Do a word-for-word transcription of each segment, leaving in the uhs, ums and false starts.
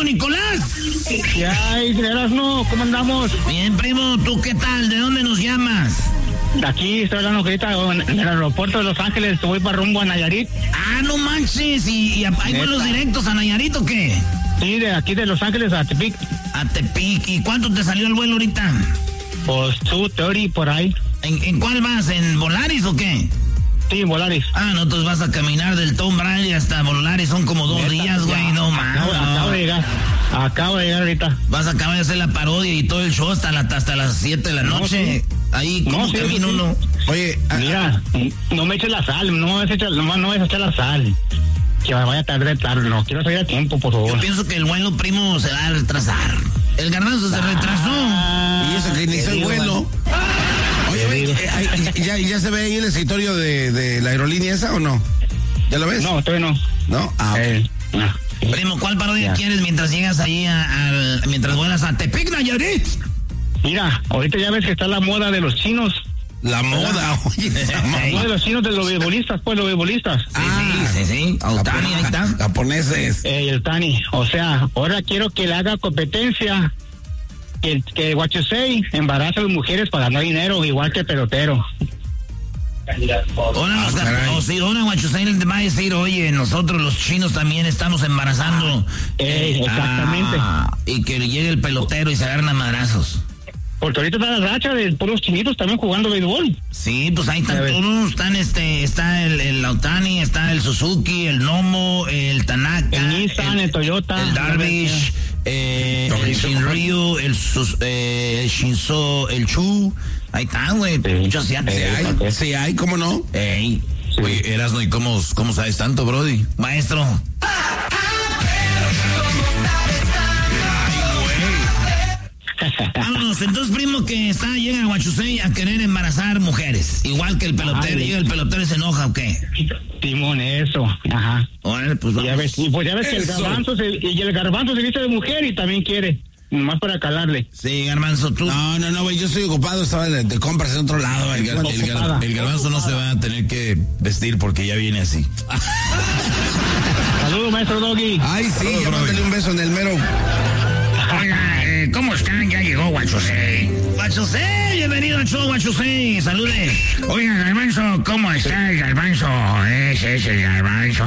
primo Nicolás? ¿Qué hay, no? ¿Cómo andamos? Bien, primo, ¿tú qué tal? ¿De dónde nos llamas? De aquí estoy hablando ahorita en el aeropuerto de Los Ángeles, voy para rumbo a Nayarit. Ah, no manches, ¿y, y hay vuelos directos a Nayarit o qué? Sí, de aquí de Los Ángeles a Tepic. A Tepic, ¿y cuánto te salió el vuelo ahorita? Pues dos treinta por ahí. ¿En, ¿En cuál vas? ¿En Volaris o qué? Sí, en Volaris. Ah, no, entonces vas a caminar del Tom Brady hasta Volaris, son como dos Neta, días, güey, no mames. Acabo, no. acabo de llegar, acabo de llegar ahorita. Vas a acabar de hacer la parodia y todo el show hasta, la, hasta las siete de la noche. No, sí. Ahí, ¿cómo no, sí, camina sí. uno? Oye, mira, a, a, no me eches la sal, no me eches, no, no me eches la sal. Que vaya a tardar tarde, no, quiero salir a tiempo, por favor. Yo pienso que el vuelo, primo, se va a retrasar. El garbanzo se retrasó. Ah, y eso que inició el vuelo. Oye, ve, ¿ya, ¿ya se ve ahí el escritorio de, de la aerolínea esa o no? ¿Ya lo ves? No, todavía no. ¿No? Ah, okay. eh, no. Primo, ¿cuál parodia ya. quieres mientras llegas ahí a, a, mientras vuelas a Tepic, Nayarit? Mira, ahorita ya ves que está la moda de los chinos. La moda, oye, la moda de los chinos, de los beisbolistas, pues, los beisbolistas. Sí, ah, sí, sí, sí. El Tani, ahí está. Japoneses. Eh, el Tani, o sea, ahora quiero que le haga competencia, que, que what you say, embaraza a las mujeres para ganar dinero, igual que el pelotero. Ahora, ah, o si ahora Guachusay te va a decir, oye, nosotros los chinos también estamos embarazando. Ah, eh, exactamente. Ah, y que llegue el pelotero y se agarran a madrazos. Porque ahorita está la racha de puros chinitos también jugando béisbol. Sí, pues ahí están todos, están este, está el, el Lautani, está el Suzuki, el Nomo, el Tanaka, el Nissan, el, el Toyota, el Darvish, eh, el Shinryu, el, eh, el Shinzo, el Chu, ahí están, güey, muchos asiáticos. Sí hay, sí hay, ¿cómo no? Ey. Sí. Oye, Erasno, ¿y cómo, cómo sabes tanto, Brody? Maestro. Vámonos, entonces, primo, que está, llega a Guachusei a querer embarazar mujeres, igual que el pelotero. Ay, llega el pelotero y se enoja, ¿o qué? Timón, eso, ajá. Bueno, pues ya ves, y pues ya ves eso. Que el garbanzo se, y el garbanzo se viste de mujer y también quiere, nomás para calarle. Sí, garbanzo, tú. No, no, no, güey, yo estoy ocupado, estaba de, de compras en otro lado. El, gar, el, gar, el garbanzo no se va a tener que vestir porque ya viene así. Saludos, maestro Doggy. Ay, sí, ya mándale un beso en el mero. Oiga, eh, ¿cómo están? Ya llegó Guachusei. Guachusei, bienvenido al show, Guachusei. Salude. Oiga, garbanzo, ¿cómo está el garbanzo? Ese es el garbanzo.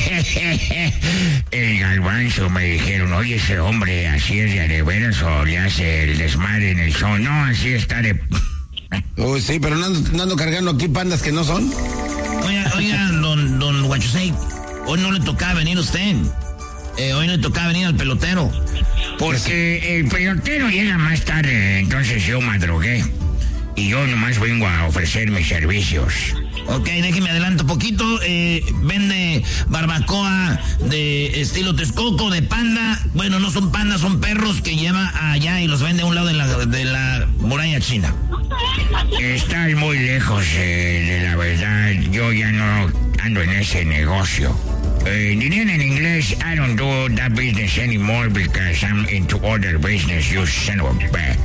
El garbanzo, me dijeron, oye, ese hombre así es de de veras o le hace el desmadre en el show. No, así está de... Uy, sí, pero no ando, no ando cargando aquí pandas que no son. Oiga, oiga, don, don Guachusei, hoy no le tocaba venir a usted. Eh, hoy le tocaba venir al pelotero. Porque el pelotero llega más tarde, entonces yo madrugué. Y yo nomás vengo a ofrecer mis servicios. Ok, déjeme adelanto poquito. Eh, vende barbacoa de estilo Texcoco, de panda. Bueno, no son pandas, son perros que lleva allá y los vende a un lado de la, de la muralla china. Estás muy lejos eh, de la verdad. Yo ya no ando en ese negocio. Uh, dirían en inglés, I don't do that business anymore because I'm into other business, you son of a bitch.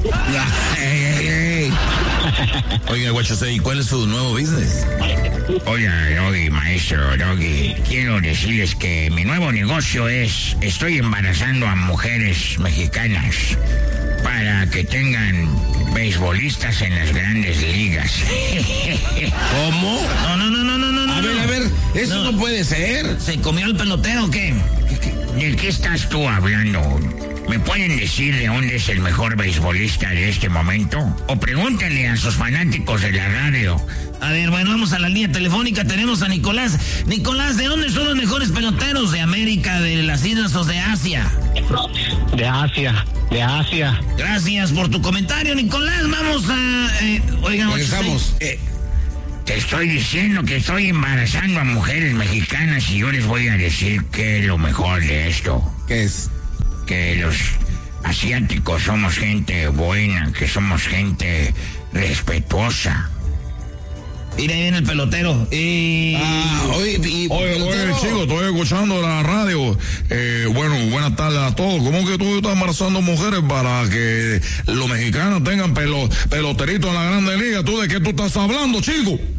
Oiga, Guachusei, ¿cuál es su nuevo business? Oiga, Doggy, maestro Doggy, quiero decirles que mi nuevo negocio es, estoy embarazando a mujeres mexicanas para que tengan beisbolistas en las grandes ligas. ¿Cómo? No, no, no, no, no, no. A no. ver, a ver, eso no, no puede ser. ¿Se comió el pelotero o qué? ¿De qué estás tú hablando? ¿Me pueden decir de dónde es el mejor beisbolista de este momento? O pregúntenle a sus fanáticos de la radio. A ver, bueno, vamos a la línea telefónica. Tenemos a Nicolás. Nicolás, ¿de dónde son los mejores peloteros? ¿De América, de las islas o de Asia? De Asia, de Asia. Gracias por tu comentario, Nicolás. Vamos a... Eh, oigan, regresamos. Eh, te estoy diciendo que estoy embarazando a mujeres mexicanas y yo les voy a decir que es lo mejor de esto. ¿Qué es? Que los asiáticos somos gente buena, que somos gente respetuosa. Mira, ahí viene el pelotero. Y... Ah, oye, y, oye, oye, chico, estoy escuchando la radio. Eh, bueno, buenas tardes a todos. ¿Cómo que tú estás embarazando mujeres para que los mexicanos tengan pelo, peloteritos en la Grande Liga? ¿Tú de qué tú estás hablando, chico?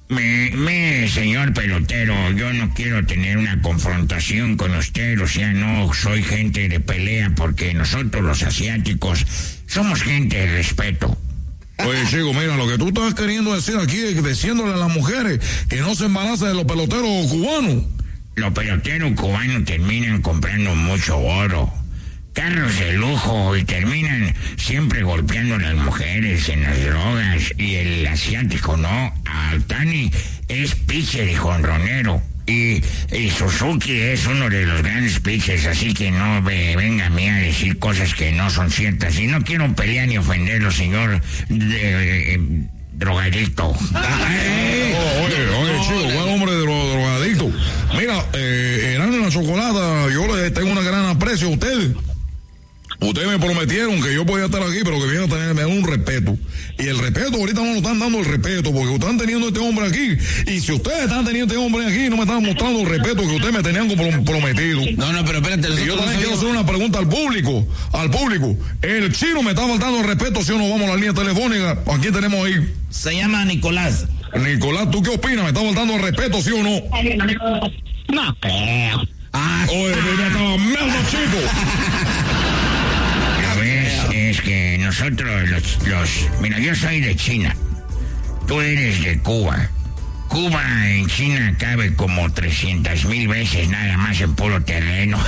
Me, me, señor pelotero, yo no quiero tener una confrontación con usted, o sea, no soy gente de pelea, porque nosotros los asiáticos somos gente de respeto. Oye, chico, mira, lo que tú estás queriendo decir aquí es diciéndole a las mujeres que no se embaracen de los peloteros cubanos. Los peloteros cubanos terminan comprando mucho oro, carros de lujo, y terminan siempre golpeando a las mujeres en las drogas, y el asiático no. Altani es pitcher y jonronero, y, y Suzuki es uno de los grandes pitchers, así que no ve, venga a mí a decir cosas que no son ciertas, y no quiero pelear ni ofenderlo, señor de, de, de, drogadicto. Oh, oye, oye, chico, buen hombre de dro- drogadicto. Mira, eh, Erasmo y la Chocolata, yo le tengo una gran aprecio a ustedes. Ustedes me prometieron que yo podía estar aquí, pero que vienen a tenerme un respeto. Y el respeto, ahorita no nos están dando el respeto, porque están teniendo este hombre aquí. Y si ustedes están teniendo este hombre aquí, no me están mostrando el respeto que ustedes me tenían prom- prometido. No, no, pero espérate. Y yo también quiero hacer una pregunta al público. Al público. El chino me está faltando el respeto, si o no vamos a la línea telefónica. ¿A quién tenemos ahí? Se llama Nicolás. Nicolás, ¿tú qué opinas? ¿Me está faltando el respeto, sí o no? No creo. Ah, Oye, mira, estaba medio chico. La vez es que nosotros los, los... Mira, yo soy de China. Tú eres de Cuba. Cuba en China cabe como trescientas mil veces nada más en puro terreno.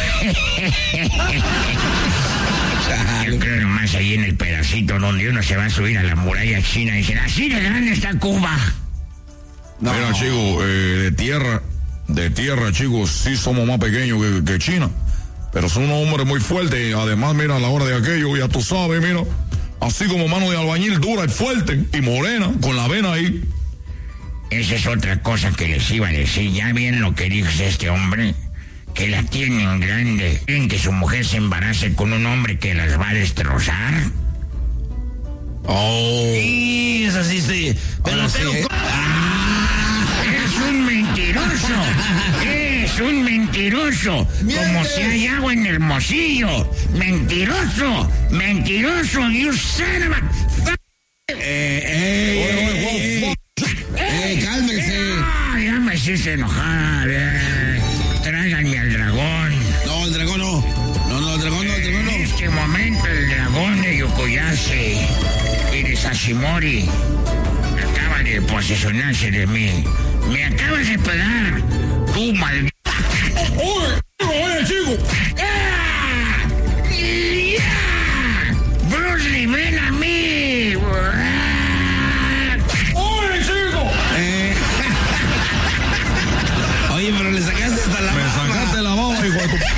Yo creo nomás ahí en el pedacito donde uno se va a subir a la muralla china y dicen, así de grande está Cuba. no. Mira, chicos, eh, de tierra, de tierra, chicos, sí somos más pequeños que, que China. Pero son unos hombres muy fuertes. Además, mira, a la hora de aquello, ya tú sabes, mira, así como mano de albañil dura y fuerte y morena, con la vena ahí. Esa es otra cosa que les iba a decir. ¿Ya bien lo que dice este hombre? Que la tienen grande. ¿Quieren que su mujer se embarace con un hombre que las va a destrozar? Oh. Sí, es así, sí. Ahora sí, ¿eh? ¡Es un mentiroso! ¡Es un mentiroso! Como si hay agua en Hermosillo. ¡Mentiroso! ¡Mentiroso! ¡You son of a... Eh, eh, eh, eh, eh, cálmese. Ah, ya me hiciste enojar. Eh. Tráiganme al dragón. No, el dragón no. No, no, el dragón no, el dragón no. En este momento el dragón de Yokoyase y de Sashimori acaba de posesionarse de mí. Me acabas de pegar, tú maldito. ¡Oye, oye, chico! ¡Ah! ¡Ya! ¡Bruce Lee, ven a mí! ¡Oye, chico! Eh. Oye, pero le sacaste hasta la Me baba. sacaste la baba, hijo de tu...